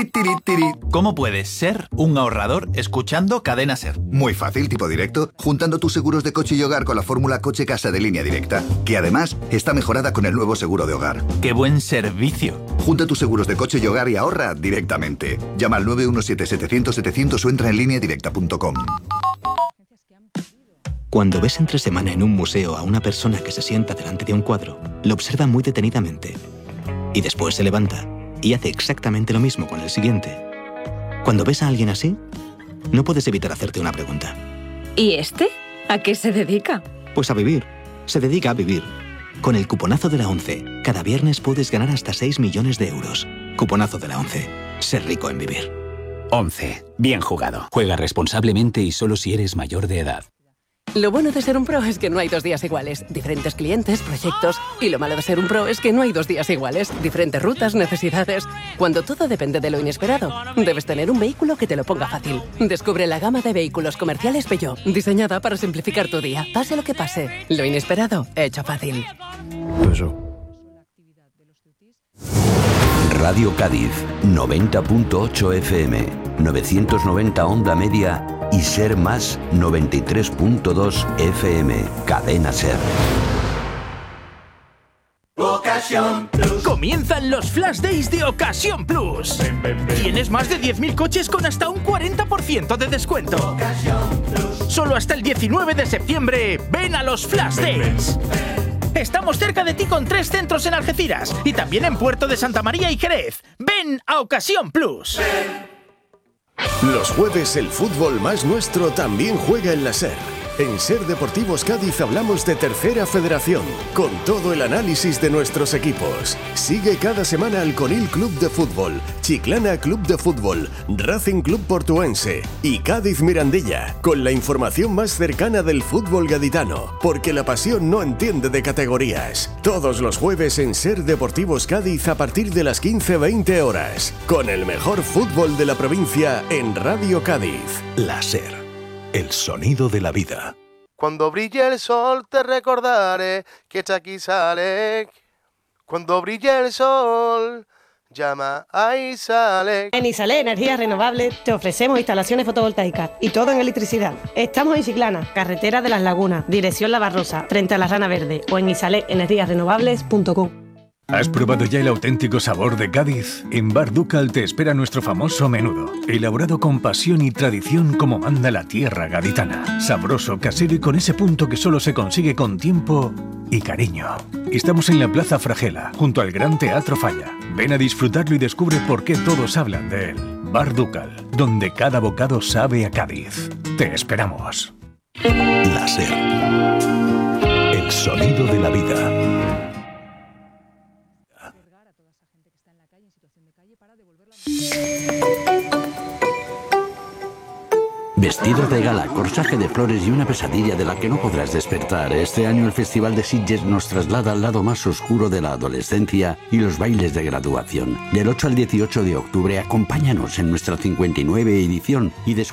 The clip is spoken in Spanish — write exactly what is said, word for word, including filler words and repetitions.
Tiri, tiri, tiri. ¿Cómo puedes ser un ahorrador escuchando Cadena Ser? Muy fácil, tipo directo, juntando tus seguros de coche y hogar con la fórmula Coche Casa de Línea Directa, que además está mejorada con el nuevo seguro de hogar. ¡Qué buen servicio! Junta tus seguros de coche y hogar y ahorra directamente. Llama al nueve uno siete setecientos setecientos o entra en línea directa punto com. Cuando ves entre semana en un museo a una persona que se sienta delante de un cuadro, lo observa muy detenidamente y después se levanta y hace exactamente lo mismo con el siguiente. Cuando ves a alguien así, no puedes evitar hacerte una pregunta. ¿Y este? ¿A qué se dedica? Pues a vivir. Se dedica a vivir. Con el cuponazo de la ONCE, cada viernes puedes ganar hasta seis millones de euros. Cuponazo de la ONCE. Ser rico en vivir. ONCE. Bien jugado. Juega responsablemente y solo si eres mayor de edad. Lo bueno de ser un pro es que no hay dos días iguales. Diferentes clientes, proyectos. Y lo malo de ser un pro es que no hay dos días iguales. Diferentes rutas, necesidades. Cuando todo depende de lo inesperado, debes tener un vehículo que te lo ponga fácil. Descubre la gama de vehículos comerciales Peugeot, diseñada para simplificar tu día. Pase lo que pase, lo inesperado, hecho fácil. Radio Cádiz, noventa punto ocho F M, novecientos noventa onda media y Ser Más noventa y tres punto dos F M. Cadena Ser. Ocasión Plus. Comienzan los Flash Days de Ocasión Plus. Ven, ven, ven. Tienes más de diez mil coches con hasta un cuarenta por ciento de descuento. Ocasión Plus. Solo hasta el diecinueve de septiembre. Ven a los Flash ven, Days. Ven, ven. Estamos cerca de ti con tres centros en Algeciras y también en Puerto de Santa María y Jerez. Ven a Ocasión Plus. Ven. Los jueves el fútbol más nuestro también juega en la Ser. En Ser Deportivos Cádiz hablamos de Tercera Federación, con todo el análisis de nuestros equipos. Sigue cada semana al Conil Club de Fútbol, Chiclana Club de Fútbol, Racing Club Portuense y Cádiz Mirandilla, con la información más cercana del fútbol gaditano, porque la pasión no entiende de categorías. Todos los jueves en Ser Deportivos Cádiz a partir de las quince veinte horas, con el mejor fútbol de la provincia en Radio Cádiz. La Ser. El sonido de la vida. Cuando brille el sol te recordaré que Chucky sale. Cuando brille el sol, llama a Isalec. En Isalec Energías Renovables te ofrecemos instalaciones fotovoltaicas y todo en electricidad. Estamos en Chiclana, carretera de las Lagunas, dirección La Barrosa, frente a la Rana Verde, o en isalec energías renovables punto com. ¿Has probado ya el auténtico sabor de Cádiz? En Bar Ducal te espera nuestro famoso menudo, elaborado con pasión y tradición como manda la tierra gaditana. Sabroso, casero y con ese punto que solo se consigue con tiempo y cariño. Estamos en la Plaza Fragela, junto al Gran Teatro Falla. Ven a disfrutarlo y descubre por qué todos hablan de él. Bar Ducal, donde cada bocado sabe a Cádiz. Te esperamos. La Ser. El sonido de la vida. Vestido de gala, corsaje de flores y una pesadilla de la que no podrás despertar. Este año el Festival de Sitges nos traslada al lado más oscuro de la adolescencia y los bailes de graduación. Del ocho al dieciocho de octubre, acompáñanos en nuestra cincuenta y nueve edición y descubre